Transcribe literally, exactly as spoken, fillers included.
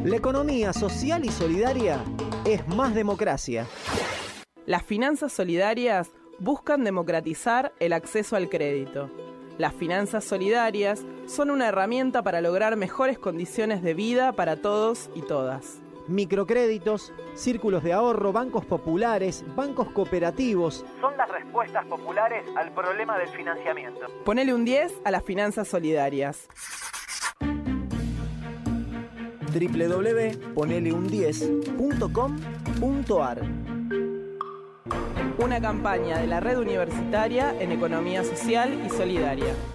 La economía social y solidaria es más democracia. Las finanzas solidarias buscan democratizar el acceso al crédito. Las finanzas solidarias son una herramienta para lograr mejores condiciones de vida para todos y todas. Microcréditos, círculos de ahorro, bancos populares, bancos cooperativos son las respuestas populares al problema del financiamiento. Ponele un diez a las finanzas solidarias. doble u doble u doble u punto ponele un diez punto com punto a r. Una campaña de la Red Universitaria en Economía Social y Solidaria.